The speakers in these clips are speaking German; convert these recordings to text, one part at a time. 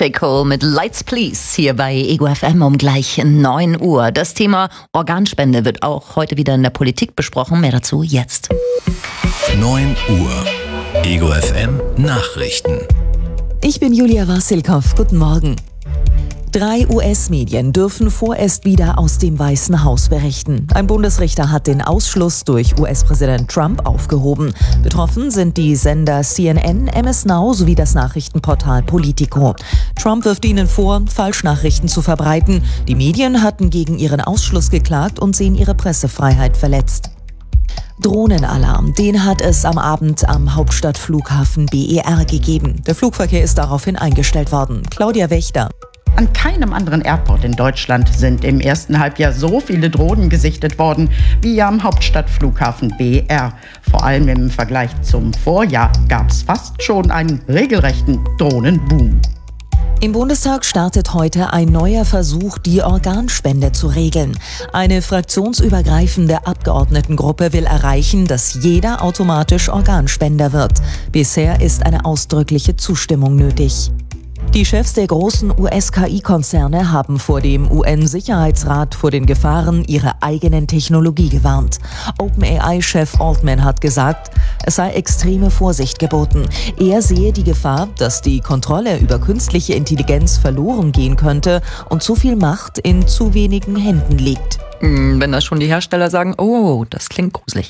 J. Cole mit Lights Please hier bei Ego FM um gleich 9 Uhr. Das Thema Organspende wird auch heute wieder in der Politik besprochen. Mehr dazu jetzt. 9 Uhr. Ego FM Nachrichten. Ich bin Julia Wassilkow. Guten Morgen. 3 US-Medien dürfen vorerst wieder aus dem Weißen Haus berichten. Ein Bundesrichter hat den Ausschluss durch US-Präsident Trump aufgehoben. Betroffen sind die Sender CNN, MS Now sowie das Nachrichtenportal Politico. Trump wirft ihnen vor, Falschnachrichten zu verbreiten. Die Medien hatten gegen ihren Ausschluss geklagt und sehen ihre Pressefreiheit verletzt. Drohnenalarm, den hat es am Abend am Hauptstadtflughafen BER gegeben. Der Flugverkehr ist daraufhin eingestellt worden. Claudia Wächter. An keinem anderen Airport in Deutschland sind im ersten Halbjahr so viele Drohnen gesichtet worden wie am Hauptstadtflughafen BER. Vor allem im Vergleich zum Vorjahr gab es fast schon einen regelrechten Drohnenboom. Im Bundestag startet heute ein neuer Versuch, die Organspende zu regeln. Eine fraktionsübergreifende Abgeordnetengruppe will erreichen, dass jeder automatisch Organspender wird. Bisher ist eine ausdrückliche Zustimmung nötig. Die Chefs der großen US-KI-Konzerne haben vor dem UN-Sicherheitsrat vor den Gefahren ihrer eigenen Technologie gewarnt. OpenAI-Chef Altman hat gesagt, es sei extreme Vorsicht geboten. Er sehe die Gefahr, dass die Kontrolle über künstliche Intelligenz verloren gehen könnte und zu viel Macht in zu wenigen Händen liegt. Wenn das schon die Hersteller sagen, oh, das klingt gruselig.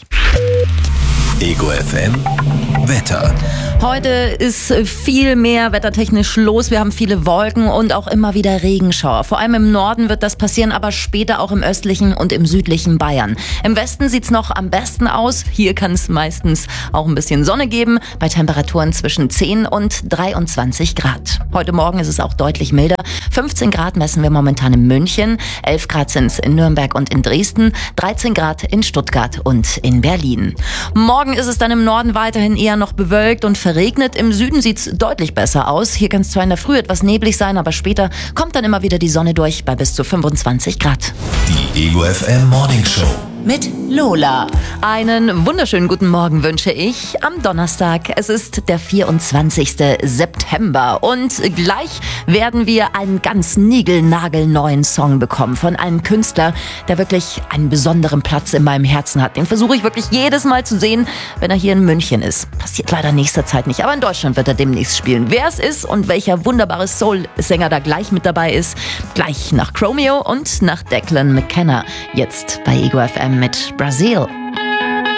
Ego FM Wetter. Heute ist viel mehr wettertechnisch los. Wir haben viele Wolken und auch immer wieder Regenschauer. Vor allem im Norden wird das passieren, aber später auch im östlichen und im südlichen Bayern. Im Westen sieht's noch am besten aus. Hier kann es meistens auch ein bisschen Sonne geben, bei Temperaturen zwischen 10 und 23 Grad. Heute Morgen ist es auch deutlich milder. 15 Grad messen wir momentan in München, 11 Grad sind es in Nürnberg und in Dresden, 13 Grad in Stuttgart und in Berlin. Morgen ist es dann im Norden weiterhin eher noch bewölkt und verregnet. Im Süden sieht's deutlich besser aus. Hier kann es zwar in der Früh etwas neblig sein, aber später kommt dann immer wieder die Sonne durch bei bis zu 25 Grad. Die Ego FM Morning Show. Mit Lola. Einen wunderschönen guten Morgen wünsche ich am Donnerstag. Es ist der 24. September und gleich werden wir einen ganz niegelnagelneuen Song bekommen von einem Künstler, der wirklich einen besonderen Platz in meinem Herzen hat. Den versuche ich wirklich jedes Mal zu sehen, wenn er hier in München ist. Passiert leider in nächster Zeit nicht, aber in Deutschland wird er demnächst spielen. Wer es ist und welcher wunderbare Soul-Sänger da gleich mit dabei ist, gleich nach Chromeo und nach Declan McKenna. Jetzt bei Ego FM mit Brazil.